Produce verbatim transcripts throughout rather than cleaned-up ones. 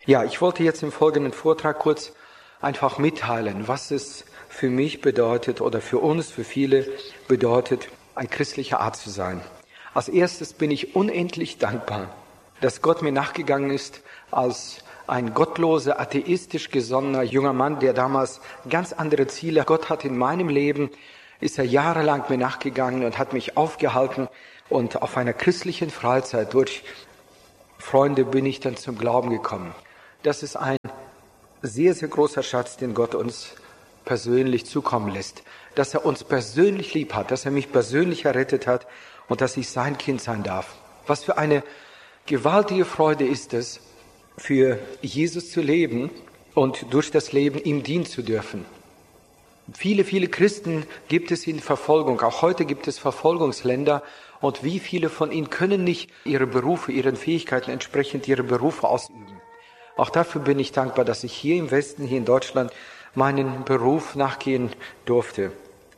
Ja, ich wollte jetzt im folgenden Vortrag kurz einfach mitteilen, was es für mich bedeutet oder für uns, für viele bedeutet, ein christlicher Arzt zu sein. Als erstes bin ich unendlich dankbar, dass Gott mir nachgegangen ist als ein gottloser, atheistisch gesonnener junger Mann, der damals ganz andere Ziele Gott hat in meinem Leben, ist er jahrelang mir nachgegangen und hat mich aufgehalten. Und auf einer christlichen Freizeit durch Freunde bin ich dann zum Glauben gekommen. Das ist ein sehr, sehr großer Schatz, den Gott uns persönlich zukommen lässt. Dass er uns persönlich lieb hat, dass er mich persönlich errettet hat und dass ich sein Kind sein darf. Was für eine gewaltige Freude ist es, für Jesus zu leben und durch das Leben ihm dienen zu dürfen. Viele, viele Christen gibt es in Verfolgung. Auch heute gibt es Verfolgungsländer. Und wie viele von ihnen können nicht ihre Berufe, ihren Fähigkeiten entsprechend ihre Berufe ausüben. Auch dafür bin ich dankbar, dass ich hier im Westen, hier in Deutschland, meinen Beruf nachgehen durfte.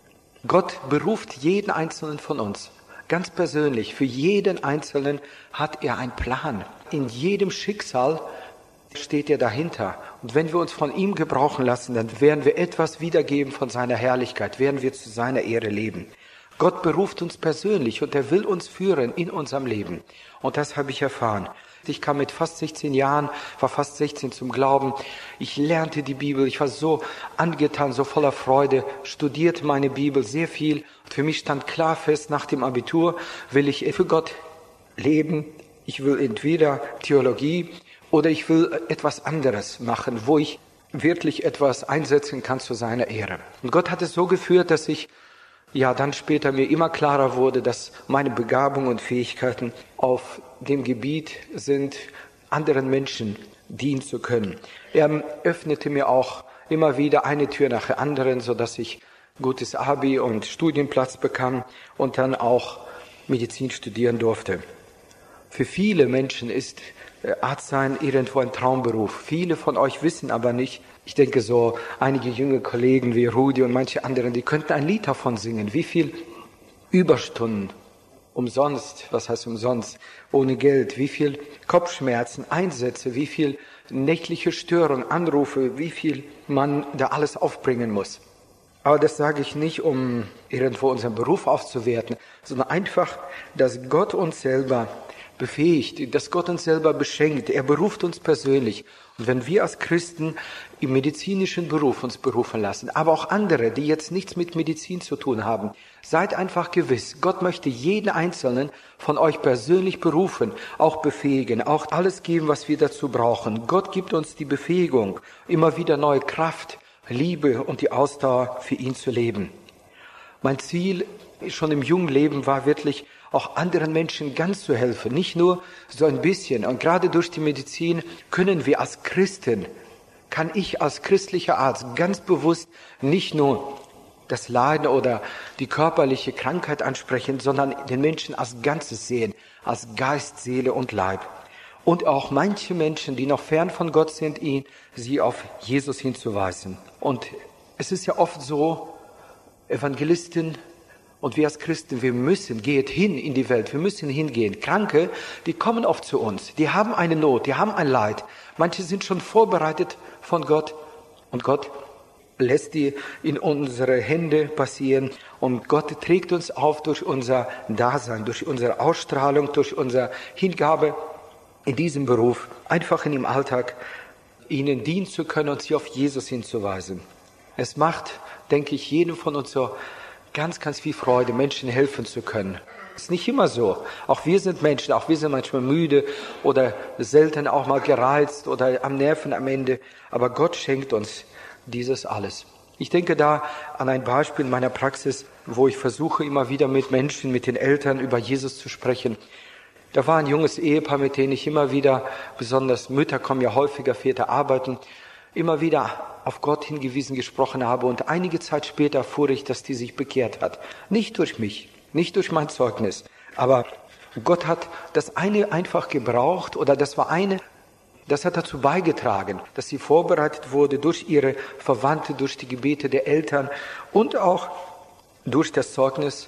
Gott beruft jeden Einzelnen von uns. Ganz persönlich, für jeden Einzelnen hat er einen Plan. In jedem Schicksal steht er dahinter. Und wenn wir uns von ihm gebrauchen lassen, dann werden wir etwas wiedergeben von seiner Herrlichkeit, werden wir zu seiner Ehre leben. Gott beruft uns persönlich und er will uns führen in unserem Leben. Und das habe ich erfahren. Ich kam mit fast sechzehn Jahren, war fast sechzehn zum Glauben. Ich lernte die Bibel, ich war so angetan, so voller Freude, studierte meine Bibel sehr viel. Und für mich stand klar fest, nach dem Abitur will ich für Gott leben. Ich will entweder Theologie oder ich will etwas anderes machen, wo ich wirklich etwas einsetzen kann zu seiner Ehre. Und Gott hat es so geführt, dass ich ja dann später mir immer klarer wurde, dass meine Begabungen und Fähigkeiten auf dem Gebiet sind, anderen Menschen dienen zu können. Er öffnete mir auch immer wieder eine Tür nach der anderen, sodass ich gutes Abi und Studienplatz bekam und dann auch Medizin studieren durfte. Für viele Menschen ist Arzt sein irgendwo ein Traumberuf. Viele von euch wissen aber nicht, ich denke so, einige junge Kollegen wie Rudi und manche anderen, die könnten ein Lied davon singen. Wie viel Überstunden, umsonst, was heißt umsonst, ohne Geld, wie viel Kopfschmerzen, Einsätze, wie viel nächtliche Störungen, Anrufe, wie viel man da alles aufbringen muss. Aber das sage ich nicht, um irgendwo unseren Beruf aufzuwerten, sondern einfach, dass Gott uns selber befähigt, dass Gott uns selber beschenkt. Er beruft uns persönlich. Und wenn wir als Christen im medizinischen Beruf uns berufen lassen, aber auch andere, die jetzt nichts mit Medizin zu tun haben, seid einfach gewiss, Gott möchte jeden Einzelnen von euch persönlich berufen, auch befähigen, auch alles geben, was wir dazu brauchen. Gott gibt uns die Befähigung, immer wieder neue Kraft, Liebe und die Ausdauer für ihn zu leben. Mein Ziel schon im jungen Leben war wirklich, auch anderen Menschen ganz zu helfen, nicht nur so ein bisschen. Und gerade durch die Medizin können wir als Christen, kann ich als christlicher Arzt ganz bewusst nicht nur das Leiden oder die körperliche Krankheit ansprechen, sondern den Menschen als Ganzes sehen, als Geist, Seele und Leib. Und auch manche Menschen, die noch fern von Gott sind, ihn, sie auf Jesus hinzuweisen. Und es ist ja oft so, Evangelisten, und wir als Christen, wir müssen, geht hin in die Welt, wir müssen hingehen. Kranke, die kommen oft zu uns, die haben eine Not, die haben ein Leid. Manche sind schon vorbereitet von Gott und Gott lässt die in unsere Hände passieren und Gott trägt uns auf durch unser Dasein, durch unsere Ausstrahlung, durch unsere Hingabe in diesem Beruf, einfach in dem Alltag ihnen dienen zu können und sie auf Jesus hinzuweisen. Es macht, denke ich, jedem von uns so ganz, ganz viel Freude, Menschen helfen zu können. Ist nicht immer so. Auch wir sind Menschen, auch wir sind manchmal müde oder selten auch mal gereizt oder am Nerven am Ende. Aber Gott schenkt uns dieses alles. Ich denke da an ein Beispiel in meiner Praxis, wo ich versuche, immer wieder mit Menschen, mit den Eltern über Jesus zu sprechen. Da war ein junges Ehepaar, mit dem ich immer wieder, besonders Mütter kommen ja häufiger, Väter arbeiten, immer wieder auf Gott hingewiesen gesprochen habe und einige Zeit später erfuhr ich, dass die sich bekehrt hat. Nicht durch mich, nicht durch mein Zeugnis, aber Gott hat das eine einfach gebraucht oder das war eine, das hat dazu beigetragen, dass sie vorbereitet wurde durch ihre Verwandte, durch die Gebete der Eltern und auch durch das Zeugnis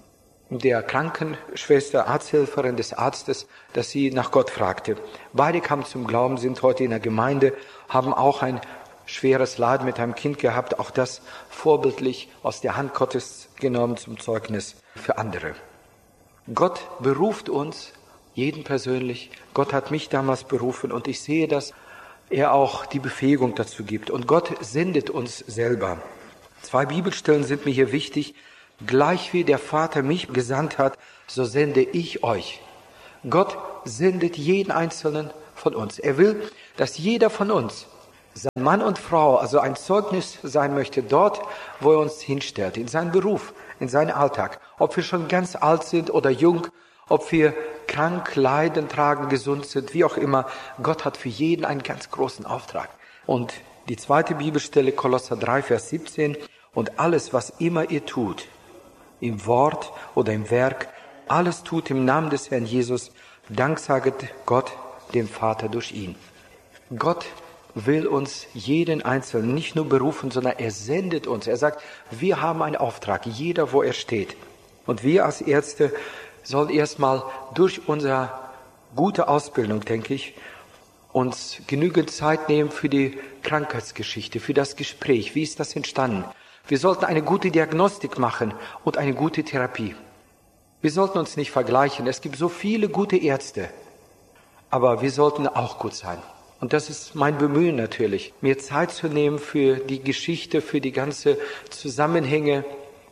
der Krankenschwester, Arzthelferin des Arztes, dass sie nach Gott fragte. Beide kamen zum Glauben, sind heute in der Gemeinde, haben auch ein schweres Leid mit einem Kind gehabt, auch das vorbildlich aus der Hand Gottes genommen zum Zeugnis für andere. Gott beruft uns, jeden persönlich. Gott hat mich damals berufen und ich sehe, dass er auch die Befähigung dazu gibt. Und Gott sendet uns selber. Zwei Bibelstellen sind mir hier wichtig. Gleich wie der Vater mich gesandt hat, so sende ich euch. Gott sendet jeden Einzelnen von uns. Er will, dass jeder von uns, sein Mann und Frau, also ein Zeugnis sein möchte dort, wo er uns hinstellt, in seinen Beruf, in seinen Alltag. Ob wir schon ganz alt sind oder jung, ob wir krank, leiden, tragen, gesund sind, wie auch immer. Gott hat für jeden einen ganz großen Auftrag. Und die zweite Bibelstelle, Kolosser drei, Vers siebzehn, und alles, was immer ihr tut, im Wort oder im Werk, alles tut im Namen des Herrn Jesus, danksaget Gott, dem Vater, durch ihn. Gott will uns jeden Einzelnen nicht nur berufen, sondern er sendet uns. Er sagt, wir haben einen Auftrag, jeder, wo er steht. Und wir als Ärzte sollen erstmal durch unsere gute Ausbildung, denke ich, uns genügend Zeit nehmen für die Krankheitsgeschichte, für das Gespräch. Wie ist das entstanden? Wir sollten eine gute Diagnostik machen und eine gute Therapie. Wir sollten uns nicht vergleichen. Es gibt so viele gute Ärzte, aber wir sollten auch gut sein. Und das ist mein Bemühen natürlich, mir Zeit zu nehmen für die Geschichte, für die ganze Zusammenhänge.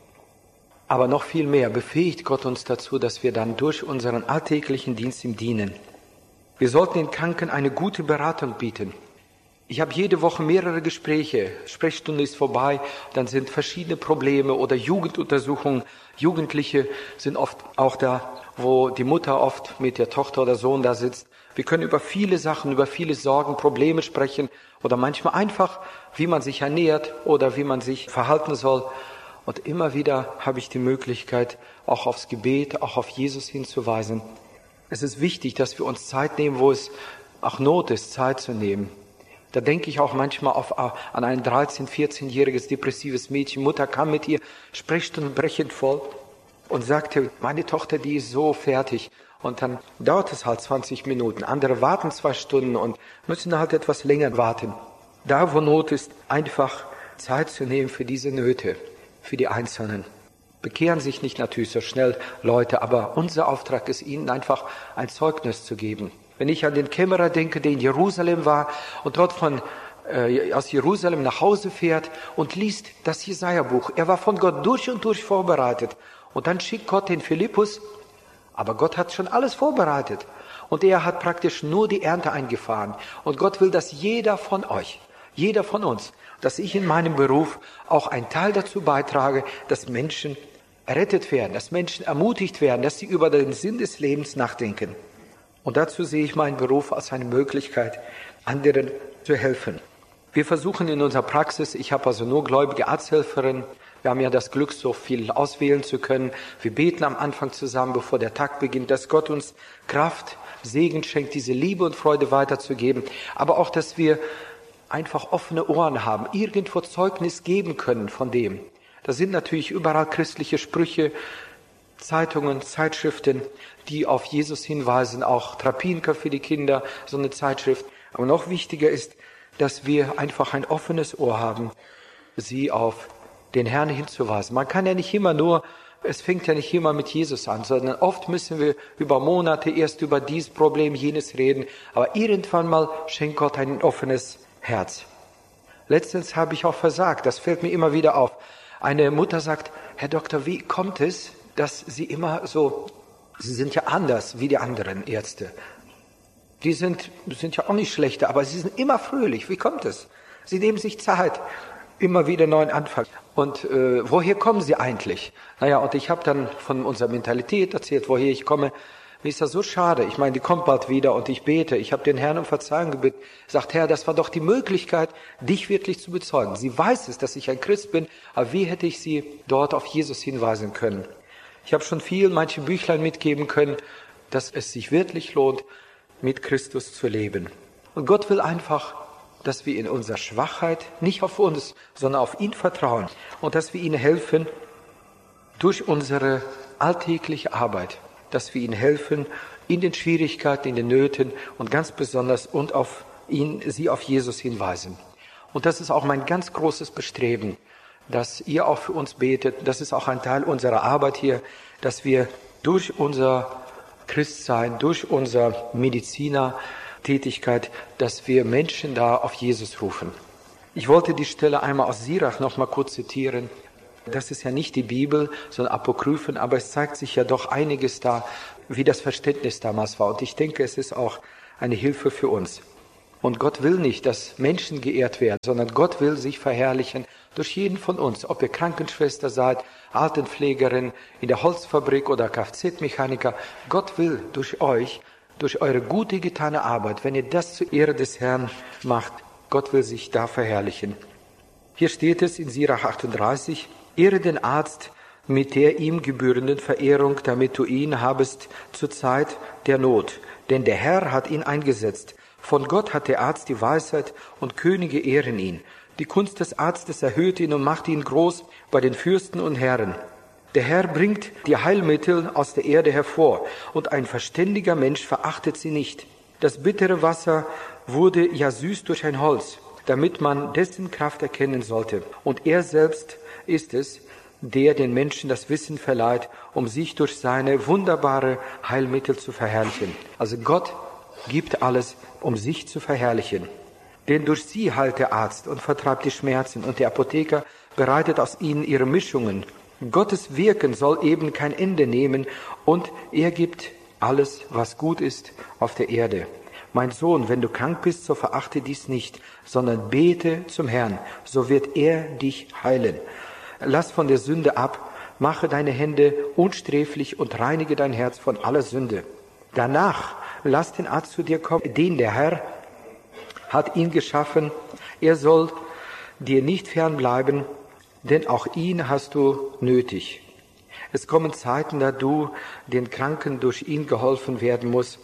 Aber noch viel mehr befähigt Gott uns dazu, dass wir dann durch unseren alltäglichen Dienst ihm dienen. Wir sollten den Kranken eine gute Beratung bieten. Ich habe jede Woche mehrere Gespräche. Sprechstunde ist vorbei, dann sind verschiedene Probleme oder Jugenduntersuchungen. Jugendliche sind oft auch da, wo die Mutter oft mit der Tochter oder Sohn da sitzt. Wir können über viele Sachen, über viele Sorgen, Probleme sprechen oder manchmal einfach, wie man sich ernährt oder wie man sich verhalten soll. Und immer wieder habe ich die Möglichkeit, auch aufs Gebet, auch auf Jesus hinzuweisen. Es ist wichtig, dass wir uns Zeit nehmen, wo es auch Not ist, Zeit zu nehmen. Da denke ich auch manchmal auf, an ein dreizehn-, vierzehnjähriges depressives Mädchen. Mutter kam mit ihr Sprechstunden brechend voll und sagte, meine Tochter, die ist so fertig. Und dann dauert es halt zwanzig Minuten. Andere warten zwei Stunden und müssen halt etwas länger warten. Da, wo Not ist, einfach Zeit zu nehmen für diese Nöte, für die Einzelnen. Bekehren sich nicht natürlich so schnell Leute, aber unser Auftrag ist, ihnen einfach ein Zeugnis zu geben. Wenn ich an den Kämmerer denke, der in Jerusalem war und dort von, äh, aus Jerusalem nach Hause fährt und liest das Jesaja-Buch. Er war von Gott durch und durch vorbereitet. Und dann schickt Gott den Philippus, aber Gott hat schon alles vorbereitet. Und er hat praktisch nur die Ernte eingefahren. Und Gott will, dass jeder von euch, jeder von uns, dass ich in meinem Beruf auch einen Teil dazu beitrage, dass Menschen errettet werden, dass Menschen ermutigt werden, dass sie über den Sinn des Lebens nachdenken. Und dazu sehe ich meinen Beruf als eine Möglichkeit, anderen zu helfen. Wir versuchen in unserer Praxis, ich habe also nur gläubige Arzthelferinnen, wir haben ja das Glück, so viel auswählen zu können. Wir beten am Anfang zusammen, bevor der Tag beginnt, dass Gott uns Kraft, Segen schenkt, diese Liebe und Freude weiterzugeben. Aber auch, dass wir einfach offene Ohren haben, irgendwo Zeugnis geben können von dem. Da sind natürlich überall christliche Sprüche, Zeitungen, Zeitschriften, die auf Jesus hinweisen, auch Trapinka für die Kinder, so eine Zeitschrift. Aber noch wichtiger ist, dass wir einfach ein offenes Ohr haben, sie auf den Herrn hinzuweisen. Man kann ja nicht immer nur, es fängt ja nicht immer mit Jesus an, sondern oft müssen wir über Monate erst über dieses Problem, jenes reden. Aber irgendwann mal schenkt Gott ein offenes Herz. Letztens habe ich auch versagt, das fällt mir immer wieder auf. Eine Mutter sagt, Herr Doktor, wie kommt es, dass Sie immer so, Sie sind ja anders wie die anderen Ärzte. Die sind, sind ja auch nicht schlechter, aber Sie sind immer fröhlich. Wie kommt es? Sie nehmen sich Zeit, immer wieder neuen Anfang. Und äh, woher kommen Sie eigentlich? Naja, und ich habe dann von unserer Mentalität erzählt, woher ich komme. Mir ist das so schade. Ich meine, die kommt bald wieder und ich bete. Ich habe den Herrn um Verzeihung gebeten. Sagt, Herr, das war doch die Möglichkeit, dich wirklich zu bezeugen. Sie weiß es, dass ich ein Christ bin, aber wie hätte ich sie dort auf Jesus hinweisen können? Ich habe schon viel, manche Büchlein mitgeben können, dass es sich wirklich lohnt, mit Christus zu leben. Und Gott will einfach, dass wir in unserer Schwachheit nicht auf uns, sondern auf ihn vertrauen und dass wir ihnen helfen, durch unsere alltägliche Arbeit, dass wir ihnen helfen in den Schwierigkeiten, in den Nöten und ganz besonders und auf ihn, sie auf Jesus hinweisen. Und das ist auch mein ganz großes Bestreben, dass ihr auch für uns betet. Das ist auch ein Teil unserer Arbeit hier, dass wir durch unser Christsein, durch unsere Medizinertätigkeit, dass wir Menschen da auf Jesus rufen. Ich wollte die Stelle einmal aus Sirach noch mal kurz zitieren. Das ist ja nicht die Bibel, sondern Apokryphen, aber es zeigt sich ja doch einiges da, wie das Verständnis damals war. Und ich denke, es ist auch eine Hilfe für uns. Und Gott will nicht, dass Menschen geehrt werden, sondern Gott will sich verherrlichen durch jeden von uns. Ob ihr Krankenschwester seid, Altenpflegerin, in der Holzfabrik oder Kfz-Mechaniker. Gott will durch euch, durch eure gute getane Arbeit, wenn ihr das zur Ehre des Herrn macht, Gott will sich da verherrlichen. Hier steht es in Sirach achtunddreißig, ehre den Arzt mit der ihm gebührenden Verehrung, damit du ihn habest zur Zeit der Not. Denn der Herr hat ihn eingesetzt. Von Gott hat der Arzt die Weisheit und Könige ehren ihn. Die Kunst des Arztes erhöht ihn und macht ihn groß bei den Fürsten und Herren. Der Herr bringt die Heilmittel aus der Erde hervor und ein verständiger Mensch verachtet sie nicht. Das bittere Wasser wurde ja süß durch ein Holz, damit man dessen Kraft erkennen sollte. Und er selbst ist es, der den Menschen das Wissen verleiht, um sich durch seine wunderbare Heilmittel zu verherrlichen. Also Gott gibt alles, um sich zu verherrlichen. Denn durch sie heilt der Arzt und vertreibt die Schmerzen und der Apotheker bereitet aus ihnen ihre Mischungen. Gottes Wirken soll eben kein Ende nehmen und er gibt alles, was gut ist, auf der Erde. Mein Sohn, wenn du krank bist, so verachte dies nicht, sondern bete zum Herrn, so wird er dich heilen. Lass von der Sünde ab, mache deine Hände unsträflich und reinige dein Herz von aller Sünde. Danach lass den Arzt zu dir kommen, den der Herr hat ihn geschaffen. Er soll dir nicht fernbleiben, denn auch ihn hast du nötig. Es kommen Zeiten, da du den Kranken durch ihn geholfen werden musst,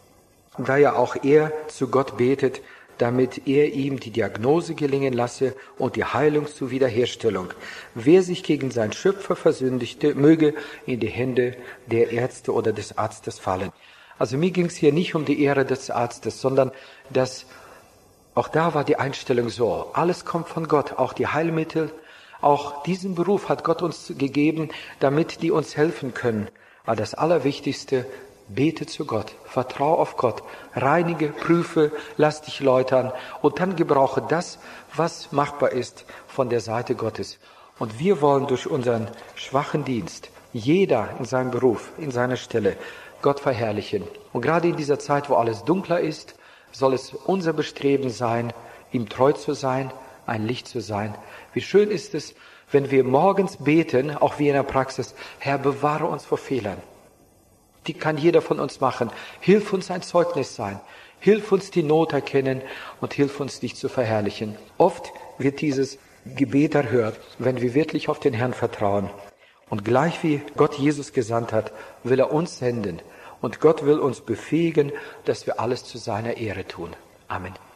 da ja auch er zu Gott betet, damit er ihm die Diagnose gelingen lasse und die Heilung zur Wiederherstellung. Wer sich gegen seinen Schöpfer versündigte, möge in die Hände der Ärzte oder des Arztes fallen. Also mir ging es hier nicht um die Ehre des Arztes, sondern dass auch da war die Einstellung so, alles kommt von Gott, auch die Heilmittel, auch diesen Beruf hat Gott uns gegeben, damit die uns helfen können. Aber das Allerwichtigste, bete zu Gott, vertraue auf Gott, reinige, prüfe, lass dich läutern und dann gebrauche das, was machbar ist von der Seite Gottes. Und wir wollen durch unseren schwachen Dienst, jeder in seinem Beruf, in seiner Stelle, Gott verherrlichen. Und gerade in dieser Zeit, wo alles dunkler ist, soll es unser Bestreben sein, ihm treu zu sein, ein Licht zu sein. Wie schön ist es, wenn wir morgens beten, auch wie in der Praxis, Herr, bewahre uns vor Fehlern. Die kann jeder von uns machen. Hilf uns ein Zeugnis sein. Hilf uns die Not erkennen und hilf uns, dich zu verherrlichen. Oft wird dieses Gebet erhört, wenn wir wirklich auf den Herrn vertrauen. Und gleich wie Gott Jesus gesandt hat, will er uns senden. Und Gott will uns befähigen, dass wir alles zu seiner Ehre tun. Amen.